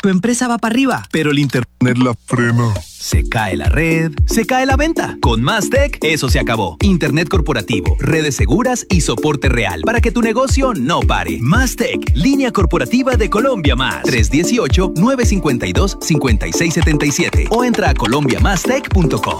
Tu empresa va para arriba, pero el internet la frena. Se cae la red, se cae la venta. Con Mastech, eso se acabó. Internet corporativo, redes seguras y soporte real para que tu negocio no pare. Mastech, línea corporativa de Colombia Más. 318-952-5677 o entra a colombiamastech.com.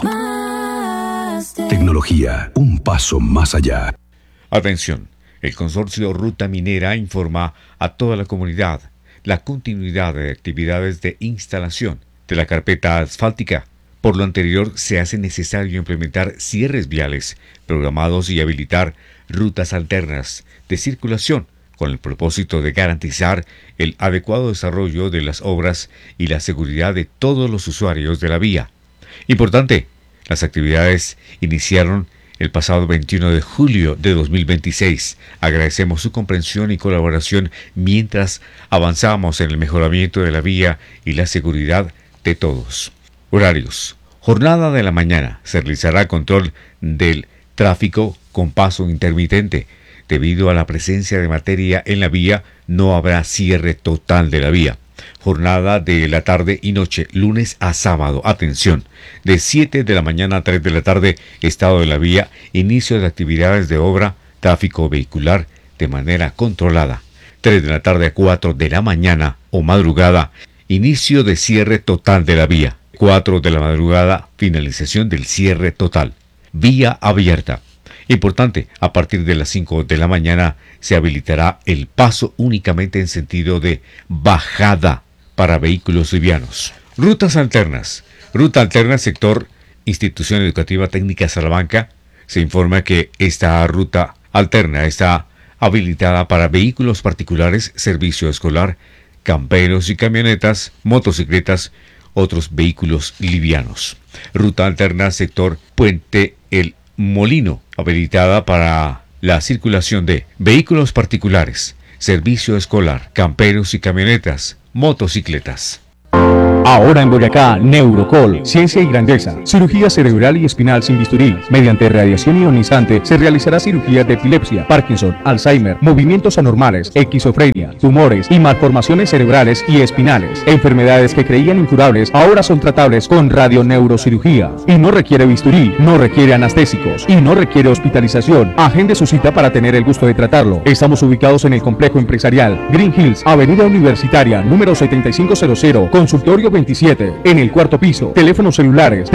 Tecnología, un paso más allá. Atención, el consorcio Ruta Minera informa a toda la comunidad la continuidad de actividades de instalación de la carpeta asfáltica. Por lo anterior, se hace necesario implementar cierres viales programados y habilitar rutas alternas de circulación con el propósito de garantizar el adecuado desarrollo de las obras y la seguridad de todos los usuarios de la vía. Importante, las actividades iniciaron el pasado 21 de julio de 2026. Agradecemos su comprensión y colaboración mientras avanzamos en el mejoramiento de la vía y la seguridad de todos. Horarios. Jornada de la mañana. Se realizará control del tráfico con paso intermitente. Debido a la presencia de materia en la vía, no habrá cierre total de la vía. Jornada de la tarde y noche, lunes a sábado. Atención, de 7 de la mañana a 3 de la tarde, estado de la vía, inicio de actividades de obra, tráfico vehicular de manera controlada. 3 de la tarde a 4 de la mañana o madrugada, inicio de cierre total de la vía. 4 de la madrugada, finalización del cierre total. Vía abierta. Importante, a partir de las 5 de la mañana se habilitará el paso únicamente en sentido de bajada para vehículos livianos. Rutas alternas. Ruta alterna sector Institución Educativa Técnica Salamanca. Se informa que esta ruta alterna está habilitada para vehículos particulares, servicio escolar, camperos y camionetas, motocicletas, otros vehículos livianos. Ruta alterna sector Puente El Molino, habilitada para la circulación de vehículos particulares, servicio escolar, camperos y camionetas, motocicletas. Ahora en Boyacá, Neurocol, ciencia y grandeza, cirugía cerebral y espinal sin bisturí. Mediante radiación ionizante se realizará cirugía de epilepsia, Parkinson, Alzheimer, movimientos anormales, esquizofrenia, tumores y malformaciones cerebrales y espinales. Enfermedades que creían incurables ahora son tratables con radioneurocirugía. Y no requiere bisturí, no requiere anestésicos y no requiere hospitalización. Agende su cita para tener el gusto de tratarlo. Estamos ubicados en el complejo empresarial Green Hills, Avenida Universitaria, número 7500, consultorio 27, en el cuarto piso. Teléfonos celulares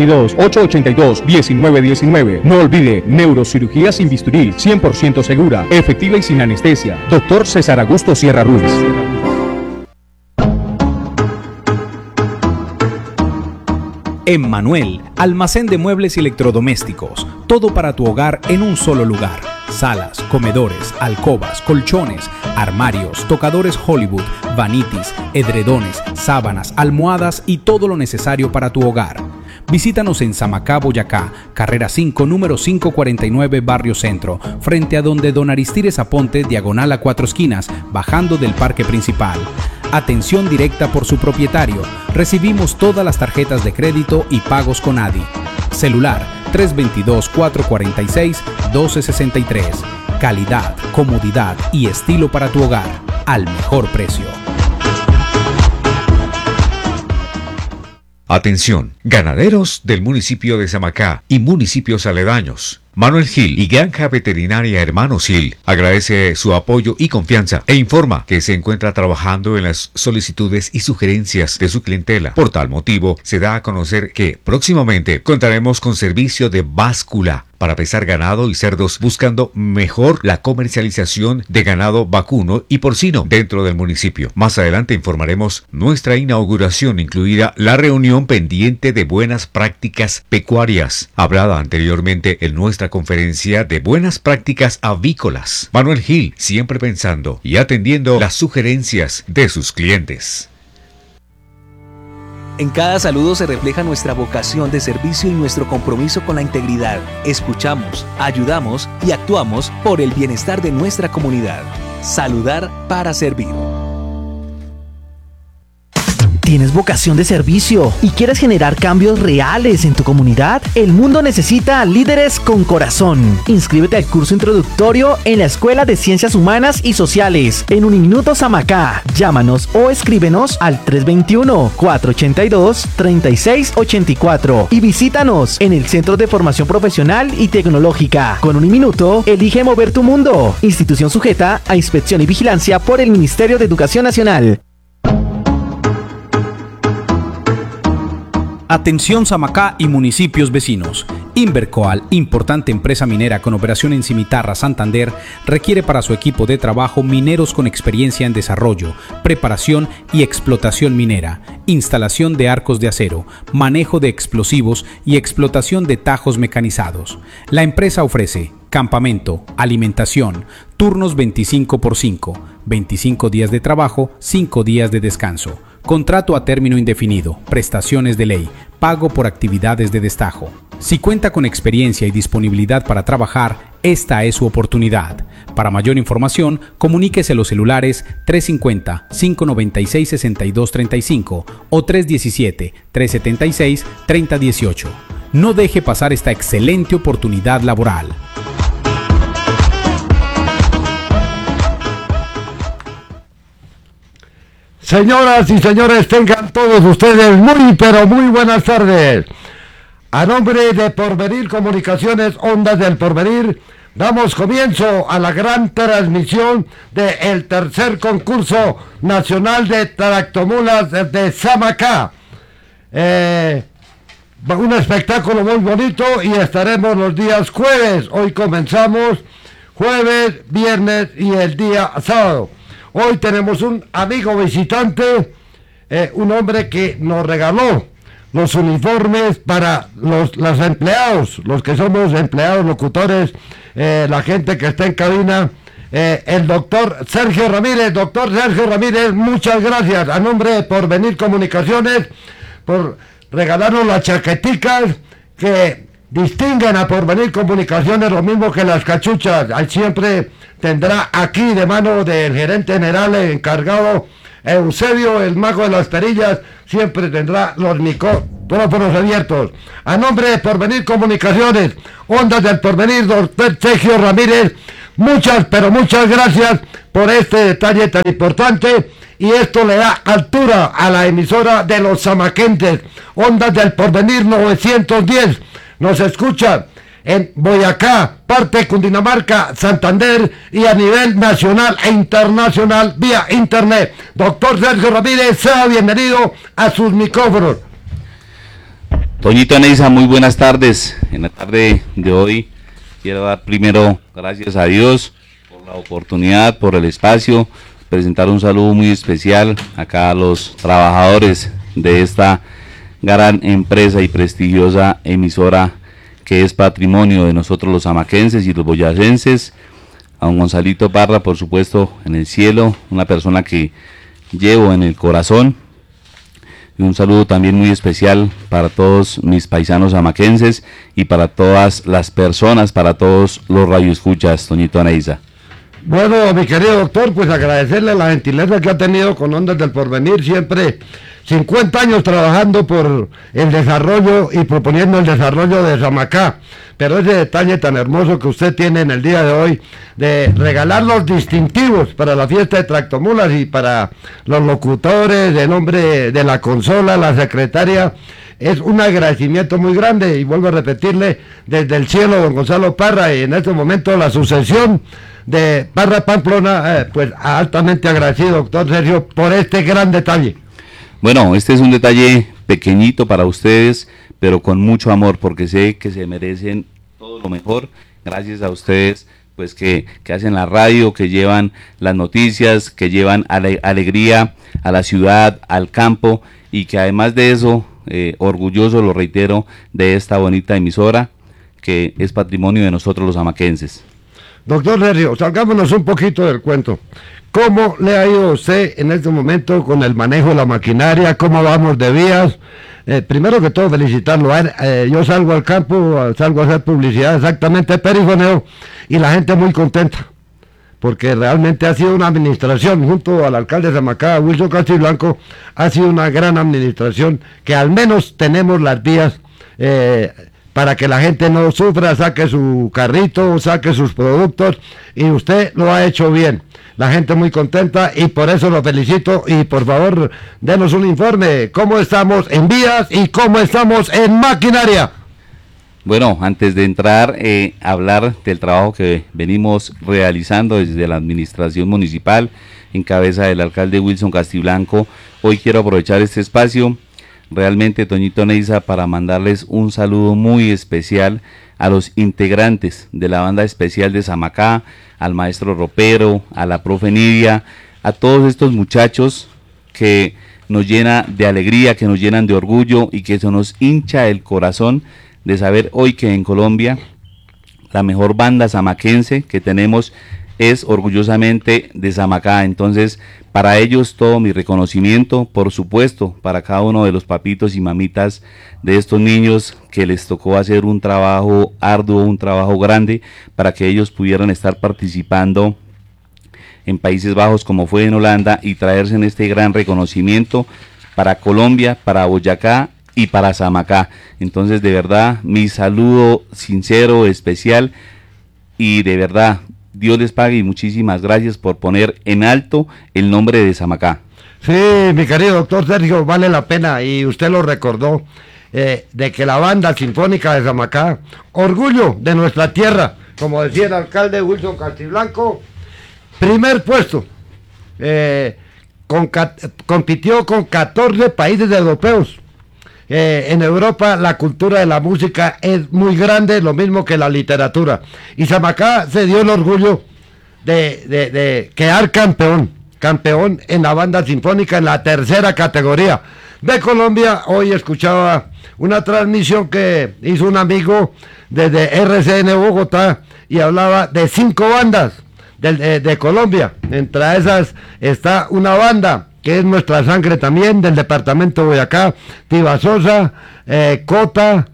322-882-1919. No olvide, neurocirugía sin bisturí, 100% segura, efectiva y sin anestesia. Doctor César Augusto Sierra Ruiz. Emmanuel, almacén de muebles y electrodomésticos. Todo para tu hogar en un solo lugar. Salas, comedores, alcobas, colchones, armarios, tocadores Hollywood, vanitis, edredones, sábanas, almohadas y todo lo necesario para tu hogar. Visítanos en Samacá, Boyacá, carrera 5, número 549, Barrio Centro, frente a donde Don Aristides Aponte, diagonal a 4 esquinas, bajando del parque principal. Atención directa por su propietario. Recibimos todas las tarjetas de crédito y pagos con ADI. Celular 322-446-1263. Calidad, comodidad y estilo para tu hogar al mejor precio. Atención, ganaderos del municipio de Samacá y municipios aledaños. Manuel Gil y Granja Veterinaria Hermanos Gil agradece su apoyo y confianza e informa que se encuentra trabajando en las solicitudes y sugerencias de su clientela. Por tal motivo, se da a conocer que próximamente contaremos con servicio de báscula para pesar ganado y cerdos, buscando mejor la comercialización de ganado vacuno y porcino dentro del municipio. Más adelante informaremos nuestra inauguración, incluida la reunión pendiente de buenas prácticas pecuarias, hablada anteriormente en nuestra conferencia de buenas prácticas avícolas. Manuel Gil, siempre pensando y atendiendo las sugerencias de sus clientes. En cada saludo se refleja nuestra vocación de servicio y nuestro compromiso con la integridad. Escuchamos, ayudamos y actuamos por el bienestar de nuestra comunidad. Saludar para servir. ¿Tienes vocación de servicio y quieres generar cambios reales en tu comunidad? El mundo necesita líderes con corazón. Inscríbete al curso introductorio en la Escuela de Ciencias Humanas y Sociales en Uniminuto Samacá. Llámanos o escríbenos al 321-482-3684 y visítanos en el Centro de Formación Profesional y Tecnológica. Con Uniminuto, elige mover tu mundo. Institución sujeta a inspección y vigilancia por el Ministerio de Educación Nacional. Atención Samacá y municipios vecinos. Invercoal, importante empresa minera con operación en Cimitarra, Santander, requiere para su equipo de trabajo mineros con experiencia en desarrollo, preparación y explotación minera, instalación de arcos de acero, manejo de explosivos y explotación de tajos mecanizados. La empresa ofrece campamento, alimentación, turnos 25x5, 25 días de trabajo, 5 días de descanso. Contrato a término indefinido, prestaciones de ley, pago por actividades de destajo. Si cuenta con experiencia y disponibilidad para trabajar, esta es su oportunidad. Para mayor información, comuníquese a los celulares 350-596-6235 o 317-376-3018. No deje pasar esta excelente oportunidad laboral. Señoras y señores, tengan todos ustedes muy pero muy buenas tardes. A nombre de Porvenir Comunicaciones, Ondas del Porvenir, damos comienzo a la gran transmisión del tercer concurso nacional de tractomulas de Samacá. Un espectáculo muy bonito y estaremos los días jueves. Hoy comenzamos jueves, viernes y el día sábado. Hoy tenemos un amigo visitante, un hombre que nos regaló los uniformes para los empleados, los que somos empleados, locutores, la gente que está en cabina, el doctor Sergio Ramírez. Doctor Sergio Ramírez, muchas gracias a nombre de Porvenir Comunicaciones por regalarnos las chaqueticas que distinguen a Porvenir Comunicaciones, lo mismo que las cachuchas. Ahí siempre tendrá aquí de mano del gerente general encargado Eusebio, el mago de las perillas, siempre tendrá los micrófonos abiertos. A nombre de Porvenir Comunicaciones, Ondas del Porvenir, doctor Sergio Ramírez, muchas, pero muchas gracias por este detalle tan importante, y esto le da altura a la emisora de los samaquenses. Ondas del Porvenir 910, nos escucha en Boyacá, parte de Cundinamarca, Santander y a nivel nacional e internacional vía internet. Doctor Sergio Ramírez, sea bienvenido a sus micrófonos. Toñito Aneiza, muy buenas tardes. En la tarde de hoy quiero dar primero gracias a Dios por la oportunidad, por el espacio, presentar un saludo muy especial acá a los trabajadores de esta gran empresa y prestigiosa emisora que es patrimonio de nosotros los samaquenses y los boyacenses. A don Gonzalito Parra, por supuesto, en el cielo, una persona que llevo en el corazón. Y un saludo también muy especial para todos mis paisanos samaquenses y para todas las personas, para todos los radioescuchas, Toñito Aneiza. Bueno, mi querido doctor, pues agradecerle la gentileza que ha tenido con Ondas del Porvenir, siempre 50 años trabajando por el desarrollo y proponiendo el desarrollo de Samacá, pero ese detalle tan hermoso que usted tiene en el día de hoy, de regalar los distintivos para la fiesta de tractomulas y para los locutores, de nombre de la consola, la secretaria, es un agradecimiento muy grande, y vuelvo a repetirle, desde el cielo, don Gonzalo Parra, y en este momento la sucesión de Parra Pamplona, pues altamente agradecido, doctor Sergio, por este gran detalle. Bueno, este es un detalle pequeñito para ustedes, pero con mucho amor, porque sé que se merecen todo lo mejor. Gracias a ustedes, pues que hacen la radio, que llevan las noticias, que llevan alegría a la ciudad, al campo, y que además de eso, orgulloso, lo reitero, de esta bonita emisora que es patrimonio de nosotros los samaquenses. Doctor Sergio, salgámonos un poquito del cuento. ¿Cómo le ha ido a usted en este momento con el manejo de la maquinaria? ¿Cómo vamos de vías? Primero que todo, felicitarlo. Yo salgo al campo, salgo a hacer publicidad, exactamente, perifoneo, y la gente muy contenta. porque realmente ha sido una administración, junto al alcalde de Zamacá, Wilson Castiblanco, ha sido una gran administración, que al menos tenemos las vías para que la gente no sufra, saque su carrito, saque sus productos, y usted lo ha hecho bien. La gente muy contenta y por eso lo felicito, y por favor, denos un informe, cómo estamos en vías y cómo estamos en maquinaria. Bueno, antes de entrar a hablar del trabajo que venimos realizando desde la administración municipal, en cabeza del alcalde Wilson Castiblanco, hoy quiero aprovechar este espacio, realmente, Toñito Neiza, para mandarles un saludo muy especial a los integrantes de la banda especial de Zamacá, al maestro ropero, a la profe Nidia, a todos estos muchachos que nos llena de alegría, que nos llenan de orgullo y que se nos hincha el corazón de saber hoy que en Colombia la mejor banda zamaquense que tenemos es orgullosamente de Zamacá. Entonces, para ellos todo mi reconocimiento, por supuesto, para cada uno de los papitos y mamitas de estos niños que les tocó hacer un trabajo arduo, un trabajo grande, para que ellos pudieran estar participando en Países Bajos como fue en Holanda y traerse en este gran reconocimiento para Colombia, para Boyacá y para Zamacá. Entonces, de verdad, mi saludo sincero, especial, y de verdad, Dios les pague y muchísimas gracias por poner en alto el nombre de Zamacá. Sí, mi querido doctor Sergio, vale la pena, y usted lo recordó, de que la banda sinfónica de Zamacá, orgullo de nuestra tierra, como decía el alcalde Wilson Castiblanco, primer puesto, compitió con 14 países europeos. En Europa la cultura de la música es muy grande, lo mismo que la literatura, y Zamacá se dio el orgullo de quedar campeón en la banda sinfónica en la tercera categoría de Colombia. Hoy escuchaba una transmisión que hizo un amigo desde RCN Bogotá y hablaba de 5 bandas de Colombia. Entre esas está una banda que es nuestra sangre también, del departamento de Boyacá, Tibasosa, Cota,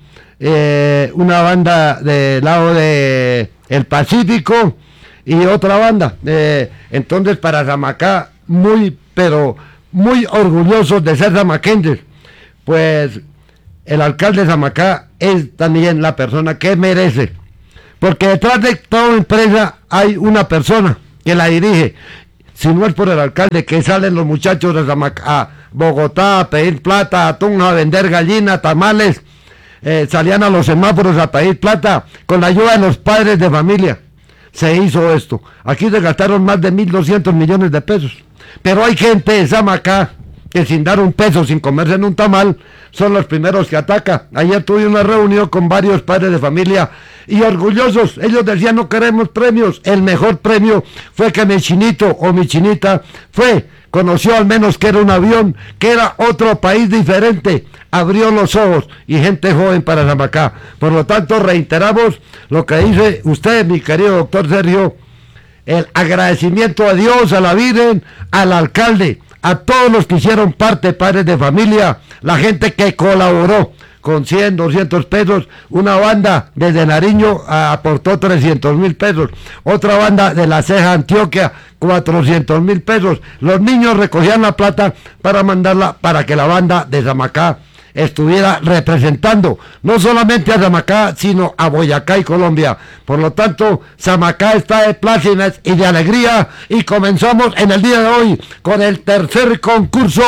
una banda del lado de el Pacífico y otra banda. Entonces, para Zamacá, pero muy orgullosos de ser zamaquenses, pues el alcalde de Zamacá es también la persona que merece, porque detrás de toda empresa hay una persona que la dirige. Si no es por el alcalde, que salen los muchachos de Zamacá, a Bogotá a pedir plata, a Tunja a vender gallina, tamales, salían a los semáforos a pedir plata, con la ayuda de los padres de familia, se hizo esto. Aquí se gastaron más de 1.200 millones de pesos, pero hay gente de Zamacá que sin dar un peso, sin comerse en un tamal, son los primeros que atacan. Ayer tuve una reunión con varios padres de familia y orgullosos, ellos decían: no queremos premios, el mejor premio fue que mi chinito o mi chinita conoció al menos que era un avión, que era otro país diferente, abrió los ojos, y gente joven para Zamacá. Por lo tanto, reiteramos lo que dice usted, mi querido doctor Sergio, el agradecimiento a Dios, a la Virgen, al alcalde, a todos los que hicieron parte, padres de familia, la gente que colaboró con 100, 200 pesos, una banda desde Nariño aportó 300.000 pesos, otra banda de La Ceja, Antioquia, 400.000 pesos, los niños recogían la plata para mandarla para que la banda de Zamacá estuviera representando no solamente a Zamacá, sino a Boyacá y Colombia. Por lo tanto, Zamacá está de plácemes y de alegría, y comenzamos en el día de hoy con el tercer concurso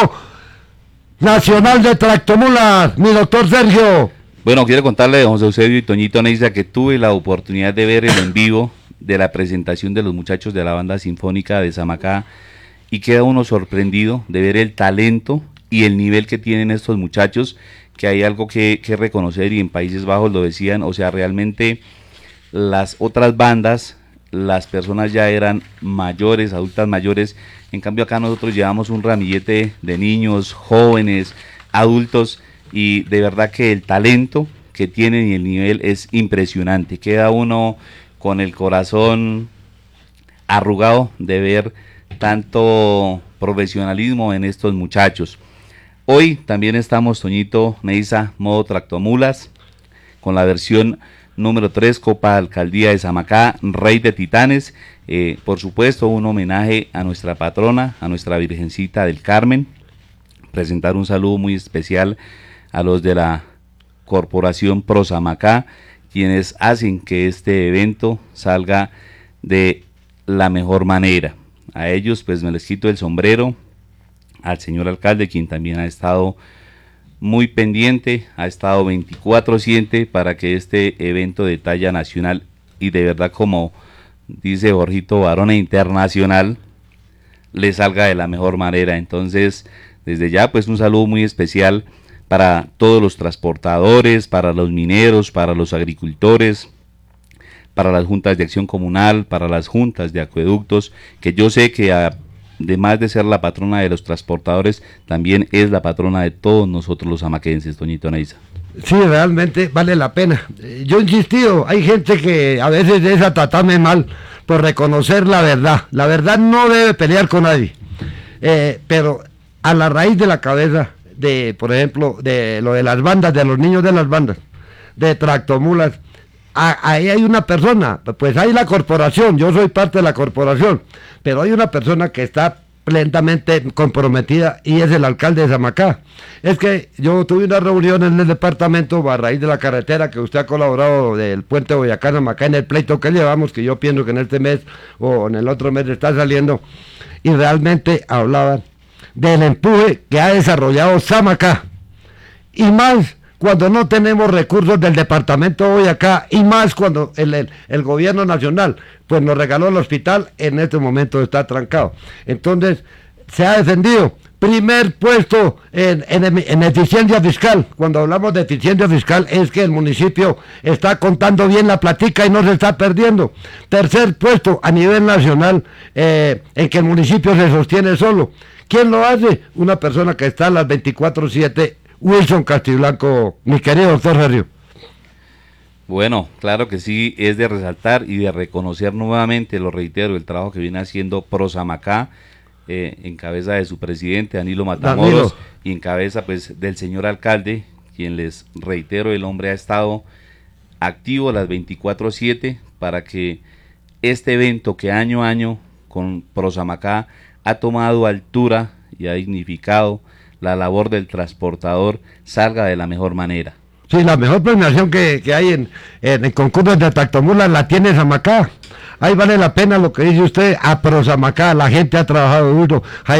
nacional de tractomulas, mi doctor Sergio. Bueno, quiero contarle a José Eusebio y Toñito Neiza que tuve la oportunidad de ver el en vivo de la presentación de los muchachos de la banda sinfónica de Zamacá, y queda uno sorprendido de ver el talento y el nivel que tienen estos muchachos, que hay algo que reconocer, y en Países Bajos lo decían, o sea, realmente las otras bandas, las personas ya eran mayores, adultas mayores, en cambio acá nosotros llevamos un ramillete de niños, jóvenes, adultos, y de verdad que el talento que tienen y el nivel es impresionante. Queda uno con el corazón arrugado de ver tanto profesionalismo en estos muchachos. Hoy también estamos, Toñito Neiza, modo tractomulas, con la versión número 3, Copa Alcaldía de Samacá, Rey de Titanes. Por supuesto, un homenaje a nuestra patrona, a nuestra Virgencita del Carmen. Presentar un saludo muy especial a los de la Corporación Pro Samacá, quienes hacen que este evento salga de la mejor manera. A ellos pues me les quito el sombrero, al señor alcalde, quien también ha estado muy pendiente, ha estado 24/7 para que este evento de talla nacional y de verdad, como dice Jorgito, varón internacional, le salga de la mejor manera. Entonces, desde ya pues un saludo muy especial para todos los transportadores, para los mineros, para los agricultores, para las juntas de acción comunal, para las juntas de acueductos, que yo sé que además de ser la patrona de los transportadores, también es la patrona de todos nosotros los amaquenses, doñita Neisa. Sí, realmente vale la pena. Yo he insistido, hay gente que a veces es a tratarme mal por reconocer la verdad. La verdad no debe pelear con nadie, pero a la raíz de la cabeza de, por ejemplo, de lo de las bandas, de los niños de las bandas, de tractomulas, ahí hay una persona, pues hay la corporación, yo soy parte de la corporación, pero hay una persona que está plenamente comprometida y es el alcalde de Samacá. Es que yo tuve una reunión en el departamento a raíz de la carretera que usted ha colaborado del puente Boyacá-Samacá en el pleito que llevamos, que yo pienso que en este mes o en el otro mes está saliendo, y realmente hablaban del empuje que ha desarrollado Samacá, y más cuando no tenemos recursos del departamento Boyacá, y más cuando el gobierno nacional pues nos regaló el hospital, en este momento está trancado. Entonces se ha defendido primer puesto en eficiencia fiscal. Cuando hablamos de eficiencia fiscal es que el municipio está contando bien la platica y no se está perdiendo. Tercer puesto a nivel nacional, en que el municipio se sostiene solo. ¿Quién lo hace? Una persona que está a las 24/7, Wilson Castiblanco, mi querido doctor Sergio. Bueno, claro que sí, es de resaltar y de reconocer nuevamente, lo reitero, el trabajo que viene haciendo Pro Samacá, en cabeza de su presidente, Danilo Matamoros, y en cabeza pues del señor alcalde, quien les reitero, el hombre ha estado activo las 24/7 para que este evento que año a año con Pro Samacá ha tomado altura y ha dignificado la labor del transportador salga de la mejor manera. Sí, la mejor premiación que hay en concursos de tractomulas la tiene Samacá. Ahí vale la pena lo que dice usted, a Pro Samacá, la gente ha trabajado duro.